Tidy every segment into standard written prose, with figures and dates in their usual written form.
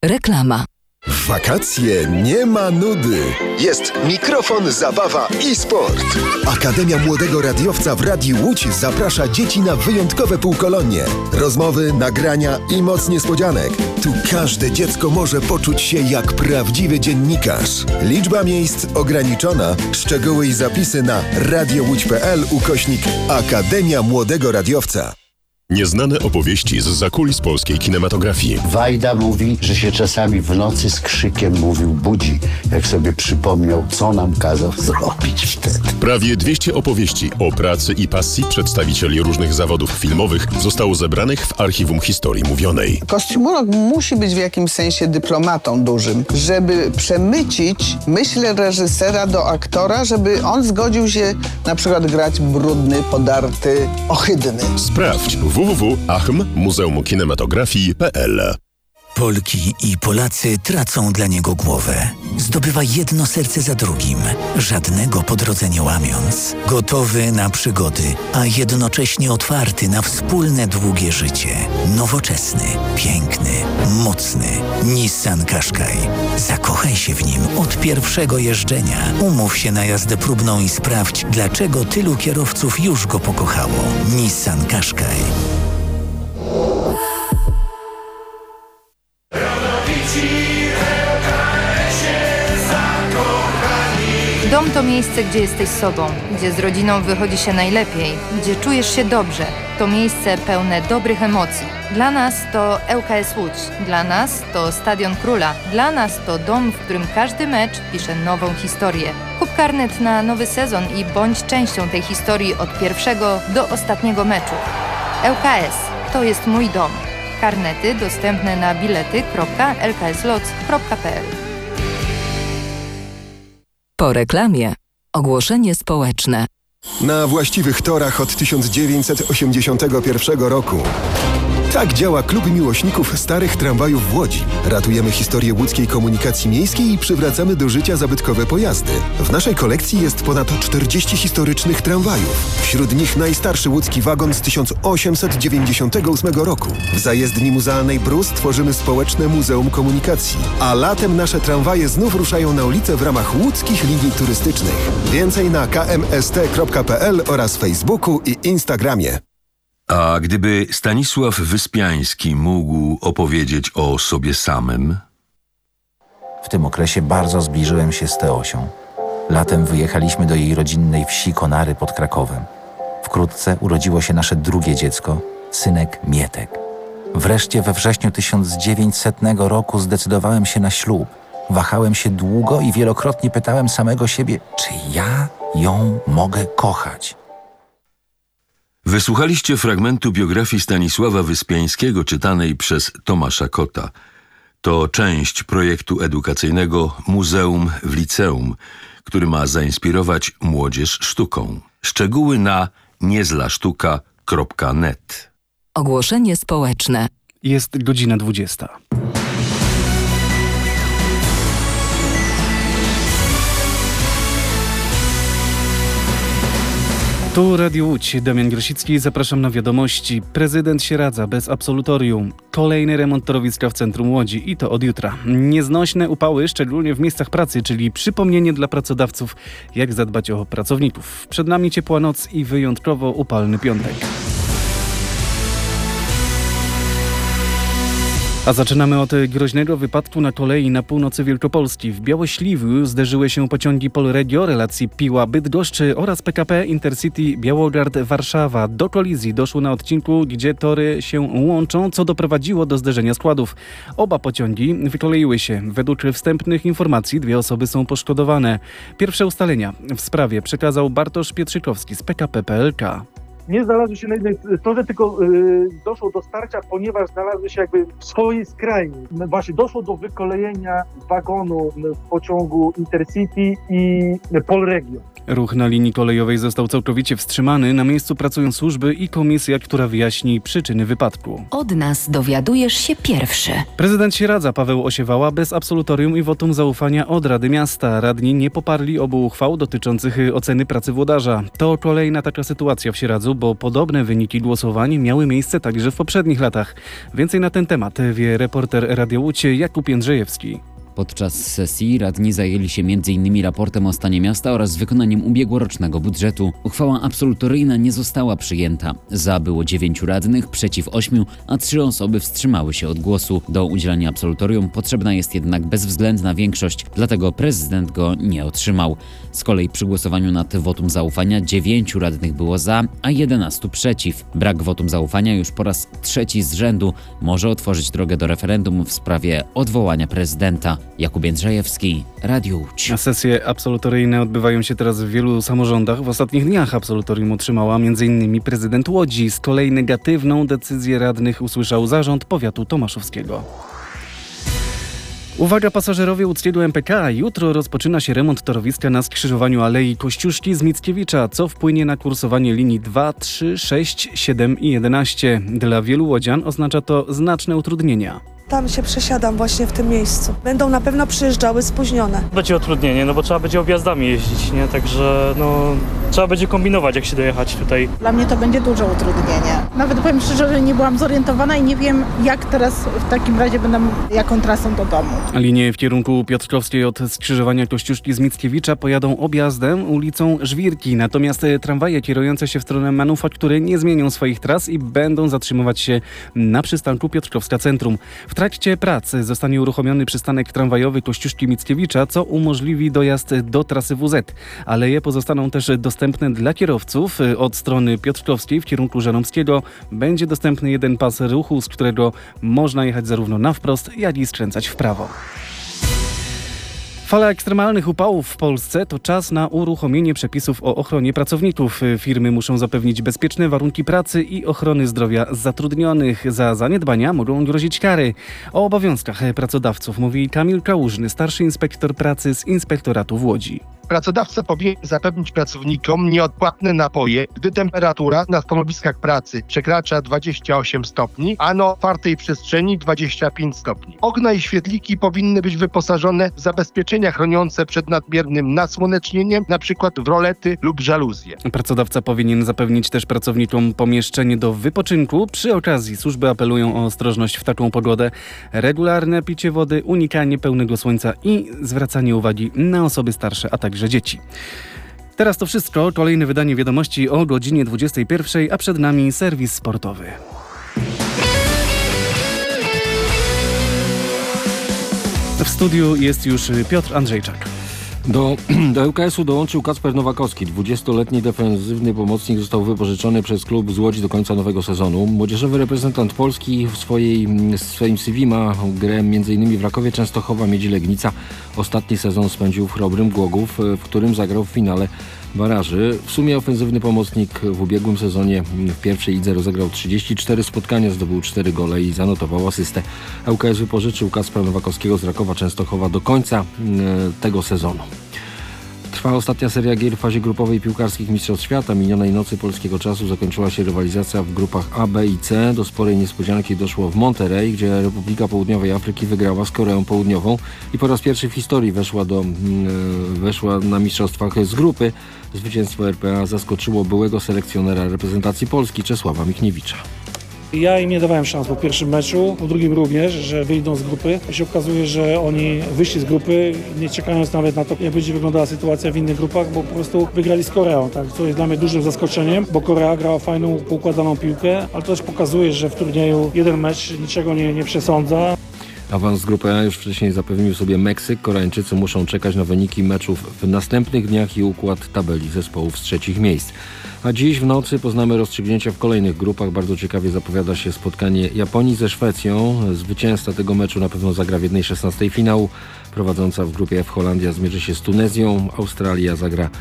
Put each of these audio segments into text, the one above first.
Reklama. W wakacje nie ma nudy. Jest mikrofon, zabawa i sport. Akademia Młodego Radiowca w Radiu Łódź zaprasza dzieci na wyjątkowe półkolonie. Rozmowy, nagrania i moc niespodzianek. Tu każde dziecko może poczuć się jak prawdziwy dziennikarz. Liczba miejsc ograniczona. Szczegóły i zapisy na radiowódź.pl/Akademia Młodego Radiowca. Nieznane opowieści z zakulis polskiej kinematografii. Wajda mówi, że się czasami w nocy z krzykiem mówił budzi, jak sobie przypomniał, co nam kazał zrobić wtedy. Prawie 200 opowieści o pracy i pasji przedstawicieli różnych zawodów filmowych zostało zebranych w Archiwum Historii Mówionej. Kostiumolog musi być w jakimś sensie dyplomatą dużym, żeby przemycić myśl reżysera do aktora, żeby on zgodził się na przykład grać brudny, podarty, ohydny. Sprawdź www.muzeumkinematografii.pl. Polki i Polacy tracą dla niego głowę. Zdobywa jedno serce za drugim, żadnego po drodze nie łamiąc. Gotowy na przygody, a jednocześnie otwarty na wspólne długie życie. Nowoczesny, piękny, mocny. Nissan Qashqai. Zakochaj się w nim od pierwszego jeżdżenia. Umów się na jazdę próbną i sprawdź, dlaczego tylu kierowców już go pokochało. Nissan Qashqai. Dom to miejsce, gdzie jesteś sobą, gdzie z rodziną wychodzi się najlepiej, gdzie czujesz się dobrze. To miejsce pełne dobrych emocji. Dla nas to ŁKS Łódź, dla nas to Stadion Króla, dla nas to dom, w którym każdy mecz pisze nową historię. Kup karnet na nowy sezon i bądź częścią tej historii od pierwszego do ostatniego meczu. ŁKS to jest mój dom. Karnety dostępne na bilety.lkslots.pl. Po reklamie ogłoszenie społeczne. Na właściwych torach od 1981 roku. Tak działa Klub Miłośników Starych Tramwajów w Łodzi. Ratujemy historię łódzkiej komunikacji miejskiej i przywracamy do życia zabytkowe pojazdy. W naszej kolekcji jest ponad 40 historycznych tramwajów. Wśród nich najstarszy łódzki wagon z 1898 roku. W zajezdni muzealnej Brus tworzymy społeczne Muzeum Komunikacji. A latem nasze tramwaje znów ruszają na ulicę w ramach łódzkich linii turystycznych. Więcej na kmst.pl oraz Facebooku i Instagramie. A gdyby Stanisław Wyspiański mógł opowiedzieć o sobie samym? W tym okresie bardzo zbliżyłem się z Teosią. Latem wyjechaliśmy do jej rodzinnej wsi Konary pod Krakowem. Wkrótce urodziło się nasze drugie dziecko, synek Mietek. Wreszcie we wrześniu 1900 roku zdecydowałem się na ślub. Wahałem się długo i wielokrotnie pytałem samego siebie, czy ja ją mogę kochać. Wysłuchaliście fragmentu biografii Stanisława Wyspiańskiego czytanej przez Tomasza Kota. To część projektu edukacyjnego Muzeum w Liceum, który ma zainspirować młodzież sztuką. Szczegóły na niezlasztuka.net. Ogłoszenie społeczne. Jest godzina 20. Tu Radio Łódź, Damian Grosicki, zapraszam na wiadomości. Prezydent się radza bez absolutorium. Kolejny remont torowiska w centrum Łodzi i to od jutra. Nieznośne upały, szczególnie w miejscach pracy, czyli przypomnienie dla pracodawców, jak zadbać o pracowników. Przed nami ciepła noc i wyjątkowo upalny piątek. A zaczynamy od groźnego wypadku na kolei na północy Wielkopolski. W Białośliwiu zderzyły się pociągi Polregio relacji Piła-Bydgoszcz oraz PKP Intercity Białogard-Warszawa. Do kolizji doszło na odcinku, gdzie tory się łączą, co doprowadziło do zderzenia składów. Oba pociągi wykoleiły się. Według wstępnych informacji 2 osoby są poszkodowane. Pierwsze ustalenia w sprawie przekazał Bartosz Pietrzykowski z PKP PLK. Nie znalazły się na jednej torze, tylko doszło do starcia, ponieważ znalazły się jakby w swojej skrajni. Właśnie doszło do wykolejenia wagonu w pociągu Intercity i Polregio. Ruch na linii kolejowej został całkowicie wstrzymany. Na miejscu pracują służby i komisja, która wyjaśni przyczyny wypadku. Od nas dowiadujesz się pierwszy. Prezydent Sieradza Paweł Osiewała bez absolutorium i wotum zaufania od Rady Miasta. Radni nie poparli obu uchwał dotyczących oceny pracy włodarza. To kolejna taka sytuacja w Sieradzu, bo podobne wyniki głosowań miały miejsce także w poprzednich latach. Więcej na ten temat wie reporter Radia Łódź Jakub Jędrzejewski. Podczas sesji radni zajęli się m.in. raportem o stanie miasta oraz wykonaniem ubiegłorocznego budżetu. Uchwała absolutoryjna nie została przyjęta. Za było 9 radnych, przeciw 8, a 3 osoby wstrzymały się od głosu. Do udzielenia absolutorium potrzebna jest jednak bezwzględna większość, dlatego prezydent go nie otrzymał. Z kolei przy głosowaniu nad wotum zaufania 9 radnych było za, a 11 przeciw. Brak wotum zaufania już po raz 3 z rzędu może otworzyć drogę do referendum w sprawie odwołania prezydenta. Jakub Jędrzejewski, Radio Łódź. Sesje absolutoryjne odbywają się teraz w wielu samorządach. W ostatnich dniach absolutorium otrzymała m.in. prezydent Łodzi. Z kolei negatywną decyzję radnych usłyszał zarząd powiatu tomaszowskiego. Uwaga pasażerowie łódzkiego MPK! Jutro rozpoczyna się remont torowiska na skrzyżowaniu Alei Kościuszki z Mickiewicza, co wpłynie na kursowanie linii 2, 3, 6, 7 i 11. Dla wielu łodzian oznacza to znaczne utrudnienia. Tam się przesiadam właśnie w tym miejscu. Będą na pewno przyjeżdżały spóźnione. Będzie utrudnienie, bo trzeba będzie objazdami jeździć, nie? Także trzeba będzie kombinować, jak się dojechać tutaj. Dla mnie to będzie duże utrudnienie. Nawet powiem szczerze, że nie byłam zorientowana i nie wiem, jak teraz w takim razie będę, jaką trasą do domu. Linie w kierunku Piotrkowskiej od skrzyżowania Kościuszki z Mickiewicza pojadą objazdem ulicą Żwirki, natomiast tramwaje kierujące się w stronę Manufaktury nie zmienią swoich tras i będą zatrzymywać się na przystanku Piotrkowska Centrum. W trakcie pracy zostanie uruchomiony przystanek tramwajowy Kościuszki Mickiewicza, co umożliwi dojazd do trasy WZ. Aleje pozostaną też dostępne dla kierowców. Od strony Piotrkowskiej w kierunku Żeromskiego będzie dostępny jeden pas ruchu, z którego można jechać zarówno na wprost, jak i skręcać w prawo. Fala ekstremalnych upałów w Polsce to czas na uruchomienie przepisów o ochronie pracowników. Firmy muszą zapewnić bezpieczne warunki pracy i ochrony zdrowia zatrudnionych. Za zaniedbania mogą grozić kary. O obowiązkach pracodawców mówi Kamil Kałużny, starszy inspektor pracy z Inspektoratu w Łodzi. Pracodawca powinien zapewnić pracownikom nieodpłatne napoje, gdy temperatura na stanowiskach pracy przekracza 28 stopni, a na otwartej przestrzeni 25 stopni. Okna i świetliki powinny być wyposażone w zabezpieczenia chroniące przed nadmiernym nasłonecznieniem, np. w rolety lub żaluzje. Pracodawca powinien zapewnić też pracownikom pomieszczenie do wypoczynku. Przy okazji służby apelują o ostrożność w taką pogodę, regularne picie wody, unikanie pełnego słońca i zwracanie uwagi na osoby starsze, a także dzieci. Teraz to wszystko. Kolejne wydanie wiadomości o godzinie 21, a przed nami serwis sportowy. W studiu jest już Piotr Andrzejczak. Do ŁKS-u dołączył Kacper Nowakowski. 20-letni defensywny pomocnik został wypożyczony przez klub z Łodzi do końca nowego sezonu. Młodzieżowy reprezentant Polski w swoim CV ma grę m.in. w Rakowie Częstochowa, Miedzi Legnica. Ostatni sezon spędził w Chrobrym Głogów, w którym zagrał w finale baraży. W sumie ofensywny pomocnik w ubiegłym sezonie w pierwszej lidze rozegrał 34 spotkania, zdobył 4 gole i zanotował asystę. ŁKS wypożyczył Kacpra Nowakowskiego z Rakowa Częstochowa do końca tego sezonu. Trwa ostatnia seria gier w fazie grupowej piłkarskich Mistrzostw Świata. Minionej nocy polskiego czasu zakończyła się rywalizacja w grupach A, B i C. Do sporej niespodzianki doszło w Monterrey, gdzie Republika Południowej Afryki wygrała z Koreą Południową i po raz pierwszy w historii weszła na mistrzostwach z grupy. Zwycięstwo RPA zaskoczyło byłego selekcjonera reprezentacji Polski Czesława Michniewicza. Ja im nie dawałem szans po pierwszym meczu, po drugim również, że wyjdą z grupy. I się okazuje, że oni wyszli z grupy, nie czekając nawet na to, jak będzie wyglądała sytuacja w innych grupach, bo po prostu wygrali z Koreą, tak? Co jest dla mnie dużym zaskoczeniem, bo Korea grała fajną, poukładaną piłkę, ale to też pokazuje, że w turnieju jeden mecz niczego nie przesądza. Awans z grupy A już wcześniej zapewnił sobie Meksyk. Koreańczycy muszą czekać na wyniki meczów w następnych dniach i układ tabeli zespołów z trzecich miejsc. A dziś w nocy poznamy rozstrzygnięcia w kolejnych grupach. Bardzo ciekawie zapowiada się spotkanie Japonii ze Szwecją. Zwycięzca tego meczu na pewno zagra w 1/16 finału. Prowadząca w grupie F Holandia zmierzy się z Tunezją. Australia zagra z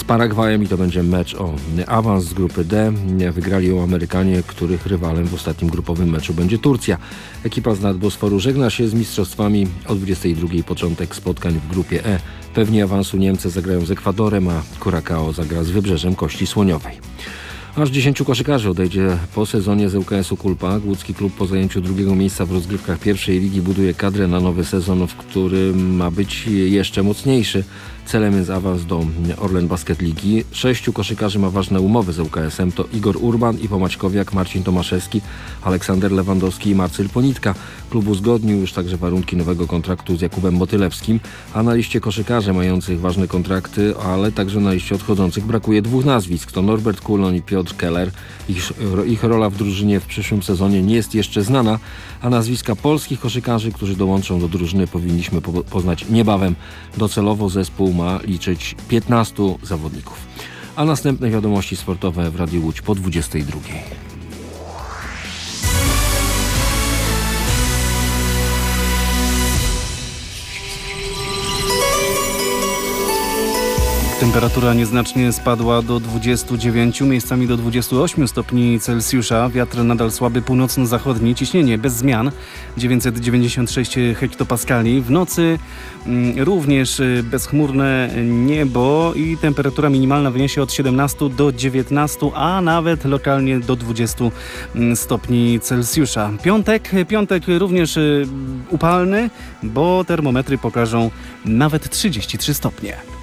z Paragwajem i to będzie mecz o awans z grupy D. Wygrali ją Amerykanie, których rywalem w ostatnim grupowym meczu będzie Turcja. Ekipa z Nadbosforu żegna się z mistrzostwami. O 22:00 początek spotkań w grupie E. Pewnie awansu Niemcy zagrają z Ekwadorem, a Curacao zagra z Wybrzeżem Kości Słoniowej. Aż 10 koszykarzy odejdzie po sezonie z ŁKS-u Kulpach. Łódzki klub po zajęciu drugiego miejsca w rozgrywkach pierwszej ligi buduje kadrę na nowy sezon, w którym ma być jeszcze mocniejszy. Celem jest awans do Orlen Basket Ligi. 6 koszykarzy ma ważne umowy z ŁKS-em. To Igor Urban, Iwo Maćkowiak, Marcin Tomaszewski, Aleksander Lewandowski i Marcyl Ponitka. Klub uzgodnił już także warunki nowego kontraktu z Jakubem Motylewskim, a na liście koszykarzy mających ważne kontrakty, ale także na liście odchodzących brakuje 2 nazwisk. To Norbert Kulon i Piotr Keller. Ich rola w drużynie w przyszłym sezonie nie jest jeszcze znana, a nazwiska polskich koszykarzy, którzy dołączą do drużyny, powinniśmy poznać niebawem. Docelowo zespół ma liczyć 15 zawodników. A następne wiadomości sportowe w Radiu Łódź po 22:00. Temperatura nieznacznie spadła do 29, miejscami do 28 stopni Celsjusza. Wiatr nadal słaby północno-zachodni, ciśnienie bez zmian 996 hektopaskali. W nocy również bezchmurne niebo i temperatura minimalna wyniesie od 17 do 19, a nawet lokalnie do 20 stopni Celsjusza. Piątek również upalny, bo termometry pokażą nawet 33 stopnie.